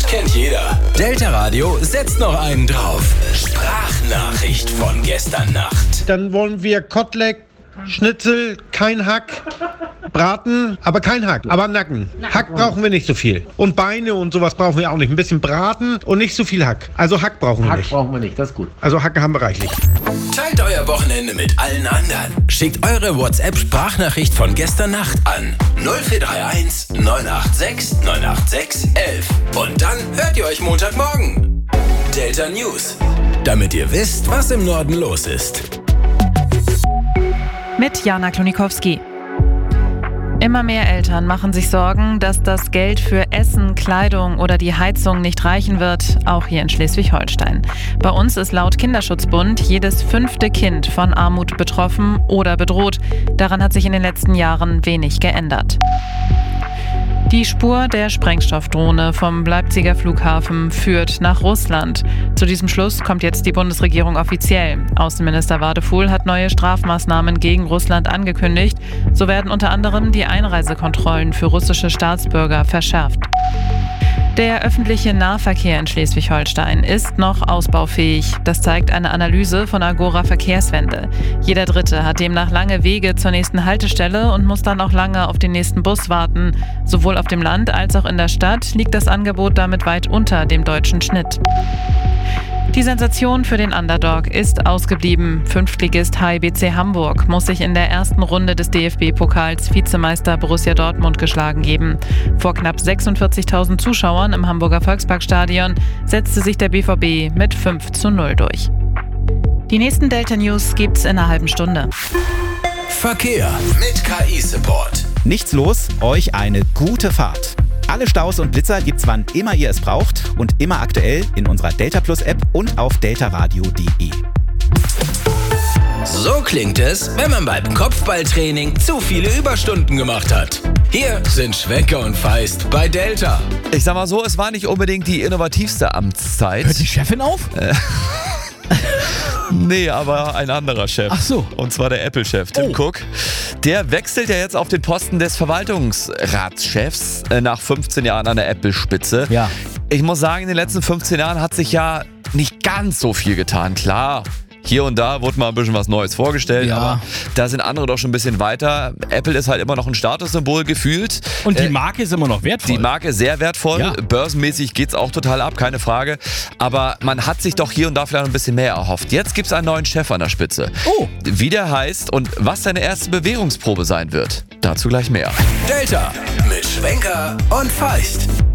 kennt jeder. Delta Radio setzt noch einen drauf. Sprachnachricht von gestern Nacht. Dann wollen wir Kotelett, Schnitzel, kein Hack, Braten, aber kein Hack, aber Nacken. Hack brauchen wir nicht so viel. Und Beine und sowas brauchen wir auch nicht. Ein bisschen Braten und nicht so viel Hack. Also Hack brauchen wir nicht. Hack brauchen wir nicht, das ist gut. Also Hacke haben wir reichlich. Teilt euer Wochenende mit allen anderen. Schickt eure WhatsApp-Sprachnachricht von gestern Nacht an 0431 986 986 11. Und dann hört ihr euch Montagmorgen. Delta News. Damit ihr wisst, was im Norden los ist. Mit Jana Klonikowski. Immer mehr Eltern machen sich Sorgen, dass das Geld für Essen, Kleidung oder die Heizung nicht reichen wird, auch hier in Schleswig-Holstein. Bei uns ist laut Kinderschutzbund jedes 5. Kind von Armut betroffen oder bedroht. Daran hat sich in den letzten Jahren wenig geändert. Die Spur der Sprengstoffdrohne vom Leipziger Flughafen führt nach Russland. Zu diesem Schluss kommt jetzt die Bundesregierung offiziell. Außenminister Wadefuhl hat neue Strafmaßnahmen gegen Russland angekündigt. So werden unter anderem die Einreisekontrollen für russische Staatsbürger verschärft. Der öffentliche Nahverkehr in Schleswig-Holstein ist noch ausbaufähig. Das zeigt eine Analyse von Agora Verkehrswende. Jeder Dritte hat demnach lange Wege zur nächsten Haltestelle und muss dann auch lange auf den nächsten Bus warten. Sowohl auf dem Land als auch in der Stadt liegt das Angebot damit weit unter dem deutschen Schnitt. Die Sensation für den Underdog ist ausgeblieben. Fünftligist HIBC Hamburg muss sich in der ersten Runde des DFB-Pokals Vizemeister Borussia Dortmund geschlagen geben. Vor knapp 46.000 Zuschauern im Hamburger Volksparkstadion setzte sich der BVB mit 5:0 durch. Die nächsten Delta News gibt's in einer halben Stunde. Verkehr mit KI-Support. Nichts los, euch eine gute Fahrt. Alle Staus und Blitzer gibt's wann immer ihr es braucht und immer aktuell in unserer Delta Plus App und auf deltaradio.de. So klingt es, wenn man beim Kopfballtraining zu viele Überstunden gemacht hat. Hier sind Schwenker und Feist bei Delta. Ich sag mal so, es war nicht unbedingt die innovativste Amtszeit. Hört die Chefin auf? Nee, aber ein anderer Chef. Ach so. Und zwar der Apple-Chef, Tim Cook. Der wechselt ja jetzt auf den Posten des Verwaltungsratschefs nach 15 Jahren an der Apple-Spitze. Ja. Ich muss sagen, in den letzten 15 Jahren hat sich ja nicht ganz so viel getan. Klar, hier und da wurde mal ein bisschen was Neues vorgestellt, aber da sind andere doch schon ein bisschen weiter. Apple ist halt immer noch ein Statussymbol gefühlt. Und die Marke ist immer noch wertvoll. Die Marke ist sehr wertvoll. Ja. Börsenmäßig geht's auch total ab, keine Frage. Aber man hat sich doch hier und da vielleicht noch ein bisschen mehr erhofft. Jetzt gibt's einen neuen Chef an der Spitze. Oh. Wie der heißt und was seine erste Bewährungsprobe sein wird. Dazu gleich mehr. Delta mit Schwenker und Feist.